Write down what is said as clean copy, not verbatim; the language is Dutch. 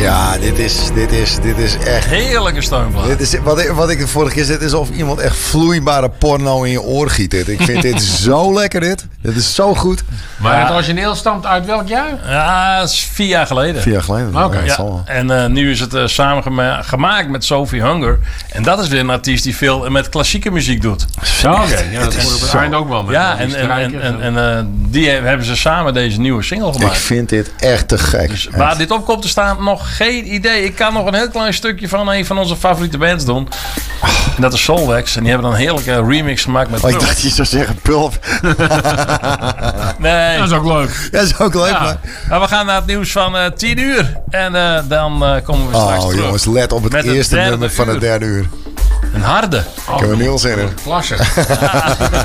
Ja, dit is echt... Heerlijke steunplaat. Dit is, wat ik de vorige keer zei, het is alsof iemand echt vloeibare porno in je oor giet. Ik vind dit zo lekker, dit. Dit is zo goed. Maar het origineel stamt uit welk jaar? Ja, dat is 4 jaar geleden. 4 jaar geleden. Oké. Ja, Ja, en nu is het samen gemaakt met Sophie Hunger. En dat is weer een artiest die veel met klassieke muziek doet. Ja, oké. Ja, dat hoort op het eind ook wel. Met Ja, die strijkers en die hebben ze samen deze nieuwe single ik gemaakt. vind dit echt te gek. Dus waar dit op komt te staan, nog geen idee. Ik kan nog een heel klein stukje van een van onze favoriete bands doen. En dat is Soulwax. En die hebben dan een heerlijke remix gemaakt met Oh, ik Pulp. dacht je zou zeggen Pulp. Nee. Dat is ook leuk. Ja, dat is ook leuk. Ja. Maar we gaan naar het nieuws van 10 uur. En dan komen we straks Oh terug. jongens, let op het Met het eerste derde nummer van het uur. derde uur. Een harde. Kunnen we Niels in. Klasse.